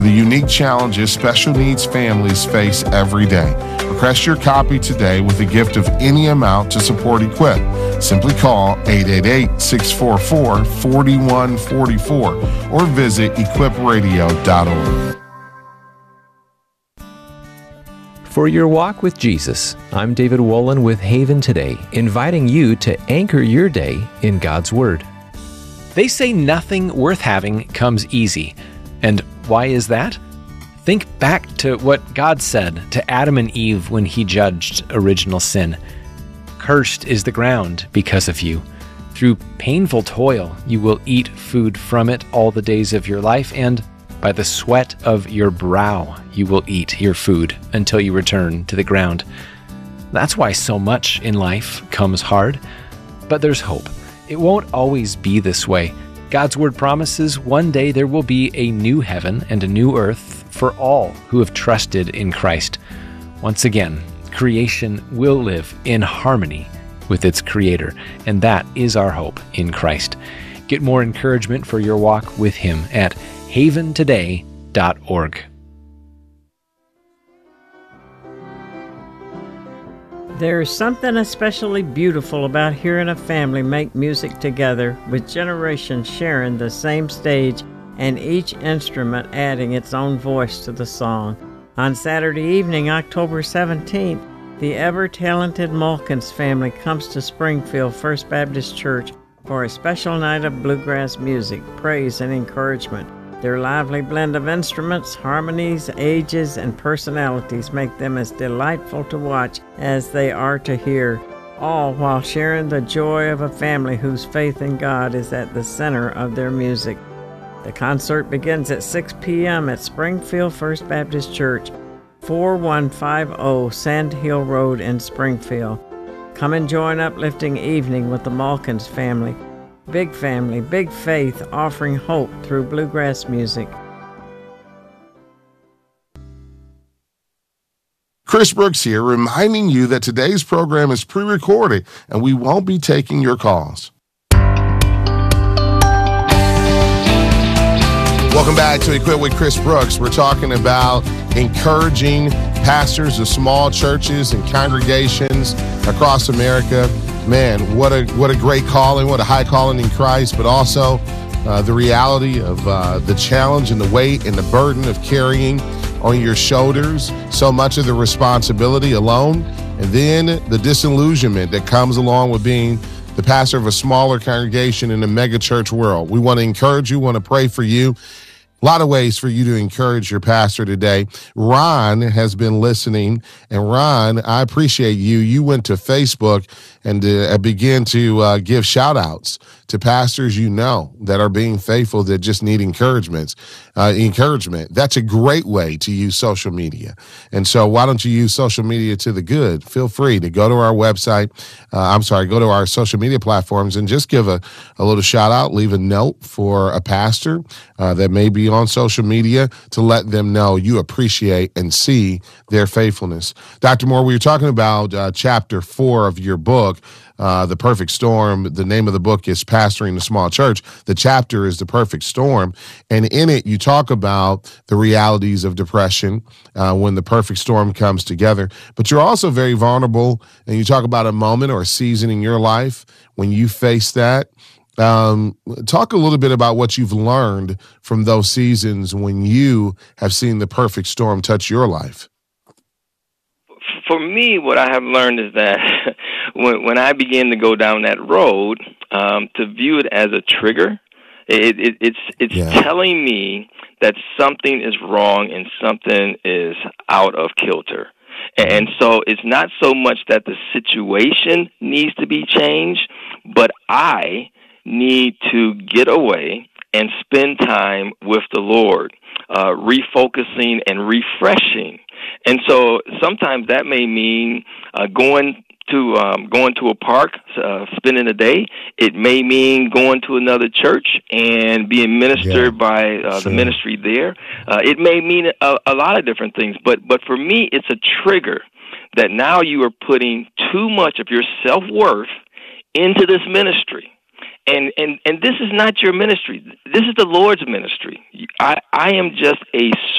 The unique challenges special needs families face every day. Request your copy today with a gift of any amount to support Equip. Simply call 888-644-4144 or visit equipradio.org. For your walk with Jesus, I'm David Wolin with Haven Today, inviting you to anchor your day in God's Word. They say nothing worth having comes easy. And why is that? Think back to what God said to Adam and Eve when He judged original sin. Cursed is the ground because of you. Through painful toil, you will eat food from it all the days of your life, and by the sweat of your brow you will eat your food until you return to the ground. That's why so much in life comes hard. But there's hope. It won't always be this way. God's Word promises one day there will be a new heaven and a new earth for all who have trusted in Christ. Once again, creation will live in harmony with its Creator, and that is our hope in Christ. Get more encouragement for your walk with Him at haventoday.org. There's something especially beautiful about hearing a family make music together, with generations sharing the same stage and each instrument adding its own voice to the song. On Saturday evening, October 17th, the ever-talented Malkins family comes to Springfield First Baptist Church for a special night of bluegrass music, praise, and encouragement. Their lively blend of instruments, harmonies, ages, and personalities make them as delightful to watch as they are to hear, all while sharing the joy of a family whose faith in God is at the center of their music. The concert begins at 6 p.m. at Springfield First Baptist Church, 4150 Sand Hill Road in Springfield. Come enjoy an uplifting evening with the Malkins family. Big family, big faith, offering hope through bluegrass music. Chris Brooks here, reminding you that today's program is pre-recorded and we won't be taking your calls. Welcome back to Equip with Chris Brooks. We're talking about encouraging pastors of small churches and congregations across America. Man, what a great calling, what a high calling in Christ, but also the reality of the challenge and the weight and the burden of carrying on your shoulders so much of the responsibility alone, and then the disillusionment that comes along with being the pastor of a smaller congregation in a mega church world. We want to encourage you, want to pray for you. A lot of ways for you to encourage your pastor today. Ron has been listening, and Ron, I appreciate you. You went to Facebook and began to give shout-outs to pastors you know that are being faithful, that just need encouragement. That's a great way to use social media. And so why don't you use social media to the good? Feel free to go to our website. Go to our social media platforms and just give a little shout-out, leave a note for a pastor that may be on social media to let them know you appreciate and see their faithfulness. Dr. Moore, we were talking about chapter 4 of your book, The Perfect Storm. The name of the book is Pastoring the Small Church. The chapter is The Perfect Storm. And in it, you talk about the realities of depression when the perfect storm comes together. But you're also very vulnerable, and you talk about a moment or a season in your life when you face that. Talk a little bit about what you've learned from those seasons when you have seen the perfect storm touch your life. For me, what I have learned is that when I begin to go down that road, to view it as a trigger, it's telling me that something is wrong and something is out of kilter. And so it's not so much that the situation needs to be changed, but I need to get away and spend time with the Lord, refocusing and refreshing. And so sometimes that may mean going to a park, spending a day. It may mean going to another church and being ministered by the ministry there. It may mean a lot of different things, but for me, it's a trigger that now you are putting too much of your self-worth into this ministry. And this is not your ministry. This is the Lord's ministry. I am just a